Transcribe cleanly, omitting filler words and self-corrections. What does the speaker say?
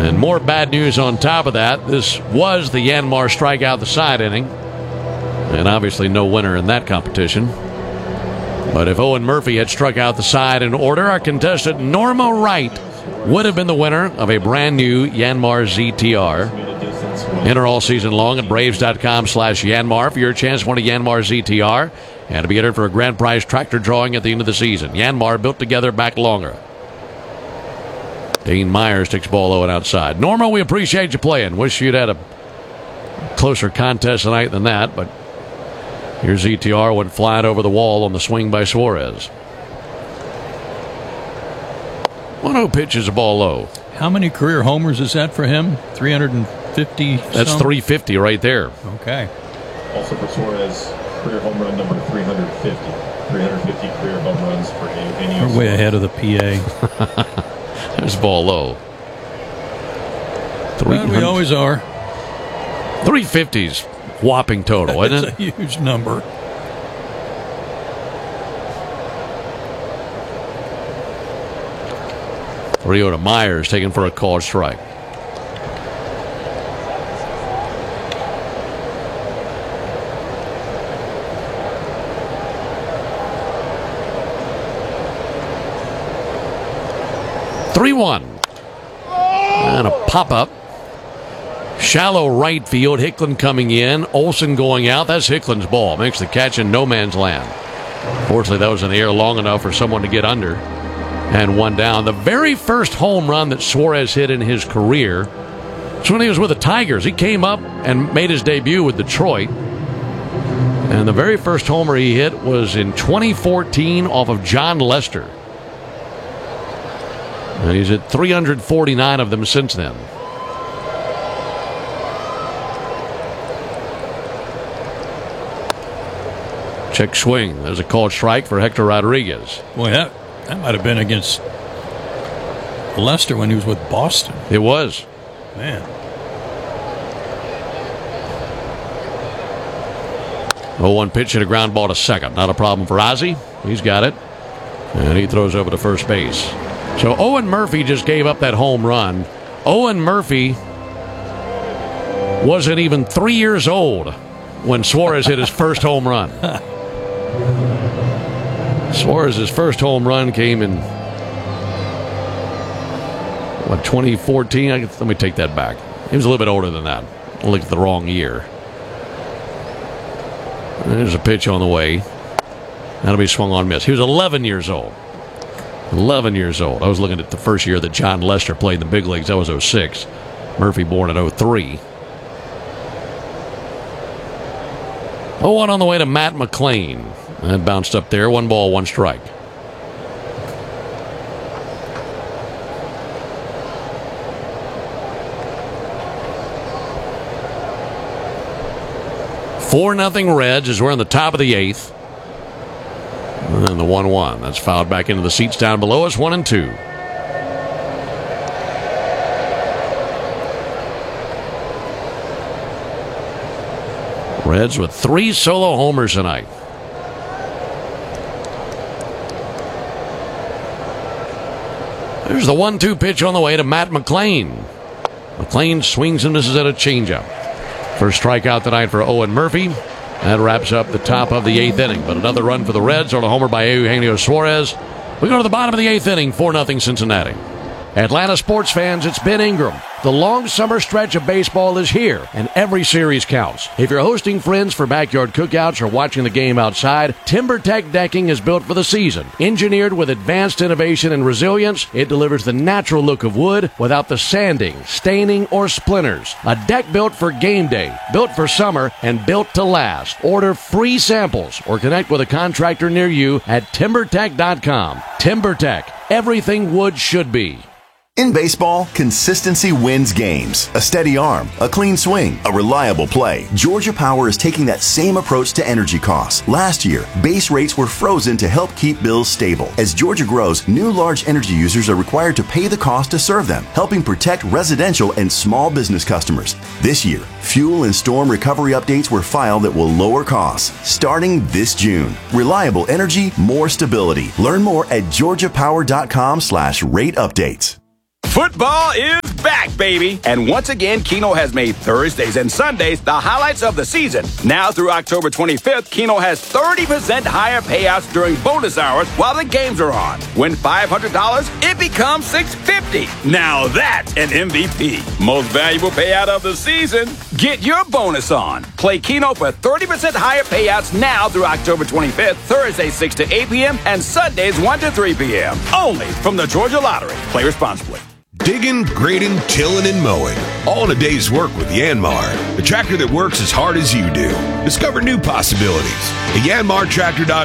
And more bad news on top of that. This was the Yanmar strikeout the side inning. And obviously no winner in that competition. But if Owen Murphy had struck out the side in order, our contestant Norma Wright would have been the winner of a brand new Yanmar ZTR. Enter all season long at Braves.com/Yanmar for your chance to win a Yanmar ZTR and to be entered for a grand prize tractor drawing at the end of the season. Yanmar, built together, back longer. Dean Myers takes ball low and outside. Norma, we appreciate you playing. Wish you'd had a closer contest tonight than that, but your ZTR went flying over the wall on the swing by Suarez. 1-0 pitch is a ball low. How many career homers is that for him? 350? That's 350 right there. Okay. Also for Suarez, career home run number 350. 350 career home runs for Eugenio. We're way ahead of the PA. There's ball low. Well, we always are. 350's whopping total, isn't it? It's a huge number. Rio to Myers, taken for a called strike. (3-1) and a pop-up. Shallow right field. Hicklin coming in. Olsen going out. That's Hicklin's ball. Makes the catch in no man's land. Fortunately, that was in the air long enough for someone to get under. And one down. The very first home run that Suarez hit in his career was when he was with the Tigers. He came up and made his debut with Detroit. And the very first homer he hit was in 2014 off of John Lester. And he's hit 349 of them since then. Check swing. There's a called strike for Hector Rodriguez. Boy, that might have been against Lester when he was with Boston. It was. Man. 0-1 pitch and a ground ball to second. Not a problem for Ozzie. He's got it. And he throws over to first base. So Owen Murphy just gave up that home run. Owen Murphy wasn't even 3 years old when Suarez hit his first home run. Suarez's first home run came in, 2014? Let me take that back. He was a little bit older than that. I looked at the wrong year. There's a pitch on the way. That'll be swung on, miss. He was 11 years old. 11 years old. I was looking at the first year that John Lester played in the big leagues. That was 06. Murphy born in 03. 0-1 on the way to Matt McLean. And bounced up there. 1 ball, 1 strike. Four nothing Reds as we're in the top of the 8th. And then the 1-1. That's fouled back into the seats down below us. 1-2. Reds with 3 solo homers tonight. There's the 1-2 pitch on the way to Matt McLean. McLean swings and misses at a changeup. First strikeout tonight for Owen Murphy. That wraps up the top of the 8th inning. But another run for the Reds on a homer by Eugenio Suarez. We go to the bottom of the 8th inning, 4-0 Cincinnati. Atlanta sports fans, it's Ben Ingram. The long summer stretch of baseball is here, and every series counts. If you're hosting friends for backyard cookouts or watching the game outside, TimberTech decking is built for the season. Engineered with advanced innovation and resilience, it delivers the natural look of wood without the sanding, staining, or splinters. A deck built for game day, built for summer, and built to last. Order free samples or connect with a contractor near you at TimberTech.com. TimberTech, everything wood should be. In baseball, consistency wins games. A steady arm, a clean swing, a reliable play. Georgia Power is taking that same approach to energy costs. Last year, base rates were frozen to help keep bills stable. As Georgia grows, new large energy users are required to pay the cost to serve them, helping protect residential and small business customers. This year, fuel and storm recovery updates were filed that will lower costs starting this June. Reliable energy, more stability. Learn more at georgiapower.com/rate updates. Football is back, baby. And once again, Keno has made Thursdays and Sundays the highlights of the season. Now through October 25th, Keno has 30% higher payouts during bonus hours while the games are on. Win $500, it becomes $650. Now that's an MVP. Most valuable payout of the season. Get your bonus on. Play Keno for 30% higher payouts now through October 25th, Thursdays 6 to 8 p.m. and Sundays 1 to 3 p.m. Only from the Georgia Lottery. Play responsibly. Digging, grading, tilling, and mowing. All in a day's work with Yanmar, the tractor that works as hard as you do. Discover new possibilities at yanmartractor.com.